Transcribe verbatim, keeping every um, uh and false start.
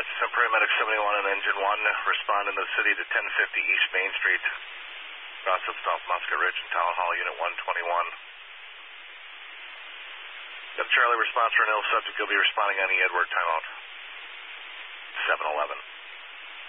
Some paramedic seventy-one and engine one respond in the city to ten fifty East Main Street. Cross of South Musket Ridge and Town Hall, Unit one twenty-one. The Charlie response for an ill subject. You'll be responding on the Edward timeout. seven eleven.